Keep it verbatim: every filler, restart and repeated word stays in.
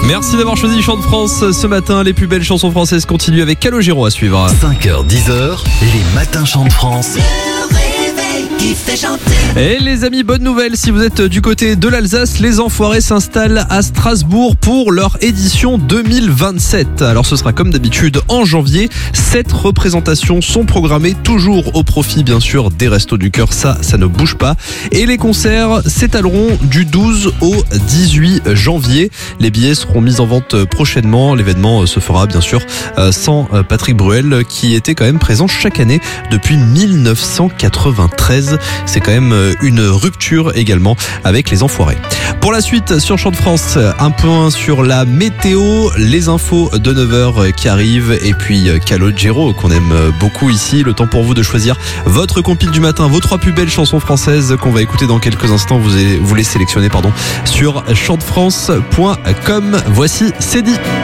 Merci d'avoir choisi Chant de France ce matin. Les plus belles chansons françaises continuent avec Calogero à suivre. cinq heures dix heures, les matins Chant de France. Qui fait chanter. Et les amis, bonne nouvelle, si vous êtes du côté de l'Alsace, les Enfoirés s'installent à Strasbourg pour leur édition deux mille vingt-sept. Alors ce sera comme d'habitude en janvier. Sept représentations sont programmées, toujours au profit bien sûr des Restos du Cœur, ça, ça ne bouge pas. Et les concerts s'étaleront du douze au dix-huit janvier. Les billets seront mis en vente prochainement. L'événement se fera bien sûr sans Patrick Bruel qui était quand même présent chaque année depuis mille neuf cent quatre-vingt-treize. C'est quand même une rupture également avec les Enfoirés. Pour la suite sur Chant de France, un point sur la météo, les infos de neuf heures qui arrivent et puis Calogero qu'on aime beaucoup ici. Le temps pour vous de choisir votre compile du matin, vos trois plus belles chansons françaises qu'on va écouter dans quelques instants. Vous, vous les sélectionnez pardon, sur chant de france point com. Voici, c'est dit.